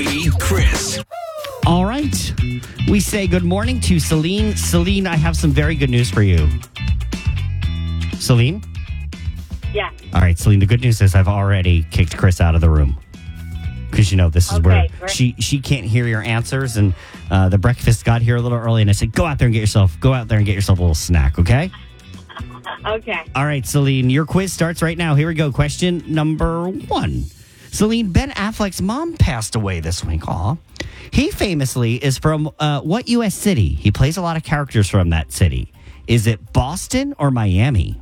Chris. All right. We say good morning to Celine. Celine, I have some very good news for you. Celine? Yeah. All right, Celine, the good news is I've already kicked Chris out of the room. Because, this is where great. she can't hear your answers. And the breakfast got here a little early. And I said, go out there and get yourself a little snack, okay? Okay. All right, Celine, your quiz starts right now. Here we go. Question number 1. Celine, Ben Affleck's mom passed away this week. Aw. He famously is from what U.S. city? He plays a lot of characters from that city. Is it Boston or Miami?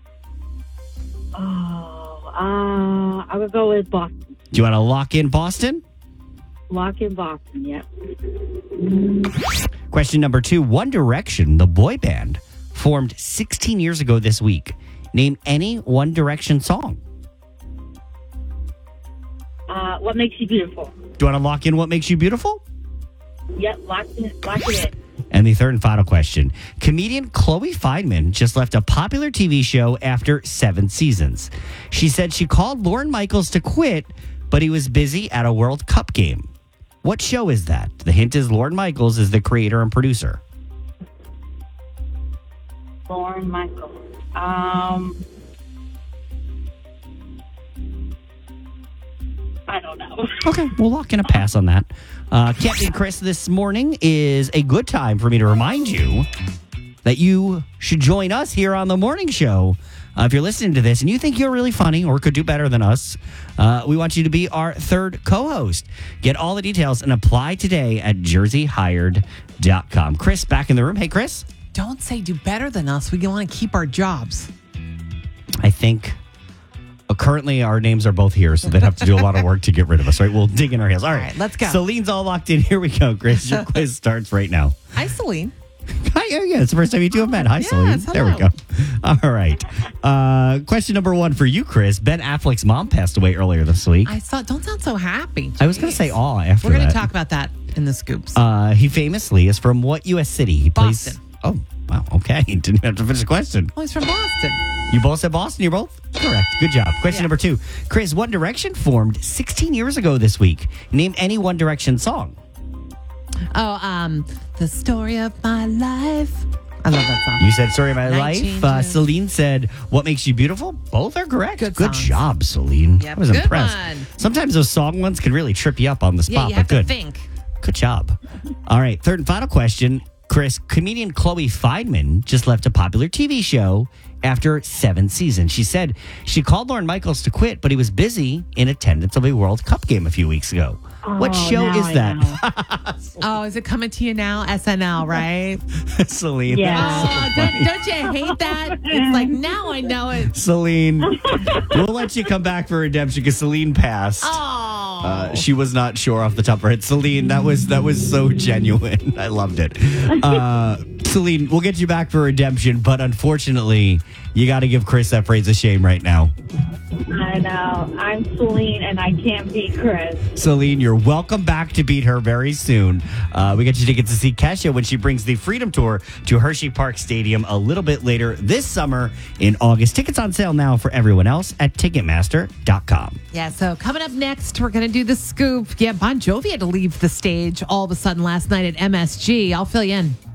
I would go with Boston. Do you want to lock in Boston? Lock in Boston, yep. Question number 2. One Direction, the boy band, formed 16 years ago this week. Name any One Direction song. What Makes You Beautiful? Do you want to lock in What Makes You Beautiful? Yep, lock it in. And the third and final question. Comedian Chloe Fineman just left a popular TV show after 7 seasons. She said she called Lorne Michaels to quit, but he was busy at a World Cup game. What show is that? The hint is Lorne Michaels is the creator and producer. Lorne Michaels. I don't know. Okay, we'll lock in a pass on that. Captain Chris, this morning is a good time for me to remind you that you should join us here on the morning show. If you're listening to this and you think you're really funny or could do better than us, we want you to be our third co-host. Get all the details and apply today at jerseyhired.com. Chris, back in the room. Hey, Chris. Don't say do better than us. We want to keep our jobs. I think currently our names are both here, so they'd have to do a lot of work to get rid of us, right? We'll dig in our heels. All right, let's go. Celine's all locked in. Here we go, Chris. Your quiz starts right now. Hi, Celine. Hi, yeah, it's the first time you two have met. Hi, Celine. Yes, There we hello. go. All right. Question number 1 for you, Chris. Ben Affleck's mom passed away earlier this week. Don't sound so happy. I was going to say aw after We're going that. to talk about that in the scoops. He famously is from what U.S. city? He plays. Boston. Oh, wow. Okay. Didn't have to finish the question. Oh, he's from Boston. You both said Boston. You're both correct. Good job. Question number 2. Chris, One Direction formed 16 years ago this week. Name any One Direction song. Oh, the story of my life. I love that song. You said Story of My Night Life. Changes. Celine said What Makes You Beautiful. Both are correct. Good Good songs. job, Celine. Yep, I was good impressed. one. Sometimes those song ones can really trip you up on the Yeah, spot, you have but good. to think. Good job. All right, third and final question. Chris, comedian Chloe Fineman just left a popular TV show after 7 seasons. She said she called Lorne Michaels to quit, but he was busy in attendance of a World Cup game a few weeks ago. What show now is I that? Oh, is it coming to you now? SNL, right? Celine. Yeah. Oh, don't you hate that? It's like, now I know it. Celine, we'll let you come back for redemption because Celine passed. Oh. She was not sure off the top of her head. Celine, that was so genuine. I loved it. Celine, we'll get you back for redemption, but unfortunately, you got to give Chris that phrase of shame right now. I know. I'm Celine, and I can't beat Chris. Celine, you're welcome back to beat her very soon. We get you tickets to see Kesha when she brings the Freedom Tour to Hershey Park Stadium a little bit later this summer in August. Tickets on sale now for everyone else at Ticketmaster.com. Yeah, so coming up next, we're going to do the scoop. Yeah, Bon Jovi had to leave the stage all of a sudden last night at MSG. I'll fill you in.